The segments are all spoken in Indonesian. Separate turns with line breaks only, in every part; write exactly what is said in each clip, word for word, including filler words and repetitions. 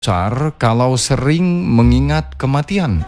besar kalau sering mengingat kematian.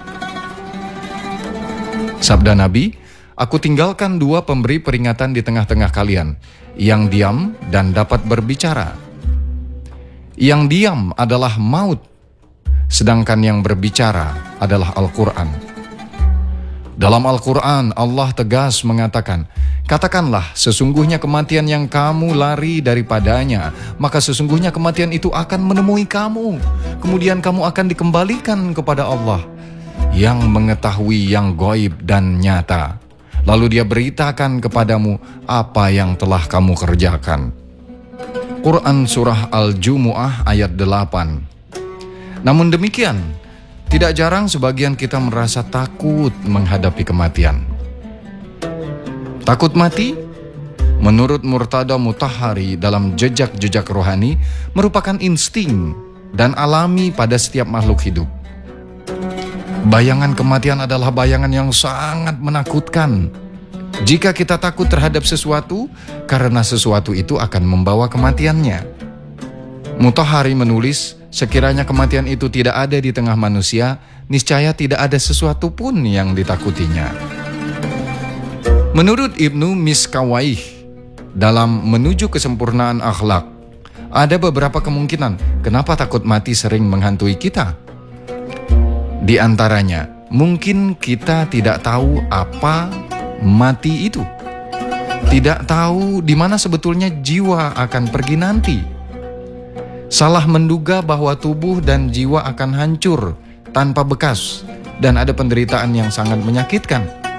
Sabda Nabi, aku tinggalkan dua pemberi peringatan di tengah-tengah kalian, yang diam dan dapat berbicara. Yang diam adalah maut, sedangkan yang berbicara adalah Al-Quran. Dalam Al-Quran, Allah tegas mengatakan, katakanlah sesungguhnya kematian yang kamu lari daripadanya, maka sesungguhnya kematian itu akan menemui kamu. Kemudian kamu akan dikembalikan kepada Allah yang mengetahui yang gaib dan nyata. Lalu dia beritakan kepadamu apa yang telah kamu kerjakan. Quran Surah Al-Jumu'ah ayat delapan. Namun demikian, tidak jarang sebagian kita merasa takut menghadapi kematian. Takut mati, menurut Murtada Mutahhari dalam Jejak-Jejak Rohani, merupakan insting dan alami pada setiap makhluk hidup. Bayangan kematian adalah bayangan yang sangat menakutkan. Jika kita takut terhadap sesuatu, karena sesuatu itu akan membawa kematiannya. Mutahhari menulis, sekiranya kematian itu tidak ada di tengah manusia, niscaya tidak ada sesuatu pun yang ditakutinya. Menurut Ibnu Miskawaih, dalam Menuju Kesempurnaan Akhlak, ada beberapa kemungkinan kenapa takut mati sering menghantui kita. Di antaranya, mungkin kita tidak tahu apa mati itu. Tidak tahu di mana sebetulnya jiwa akan pergi nanti. Salah menduga bahwa tubuh dan jiwa akan hancur tanpa bekas dan ada penderitaan yang sangat menyakitkan.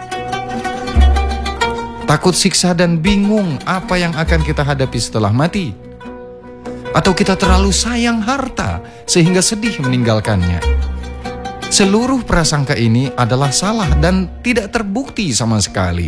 Takut siksa dan bingung apa yang akan kita hadapi setelah mati. Atau kita terlalu sayang harta sehingga sedih meninggalkannya. Seluruh prasangka ini adalah salah dan tidak terbukti sama sekali.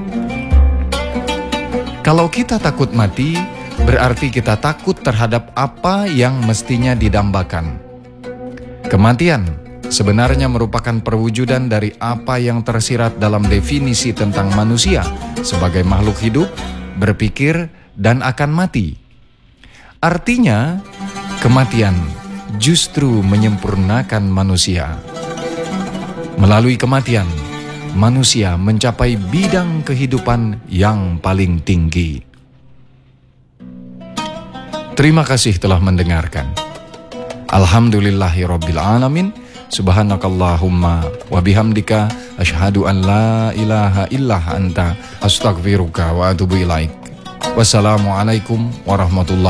Kalau kita takut mati, berarti kita takut terhadap apa yang mestinya didambakan. Kematian sebenarnya merupakan perwujudan dari apa yang tersirat dalam definisi tentang manusia sebagai makhluk hidup, berpikir, dan akan mati. Artinya, kematian justru menyempurnakan manusia. Melalui kematian, manusia mencapai bidang kehidupan yang paling tinggi. Terima kasih telah mendengarkan. Alhamdulillahirabbil alamin. Subhanakallahumma wa bihamdika asyhadu an la ilaha illa anta astaghfiruka wa atubu ilaik. Wassalamualaikum warahmatullahi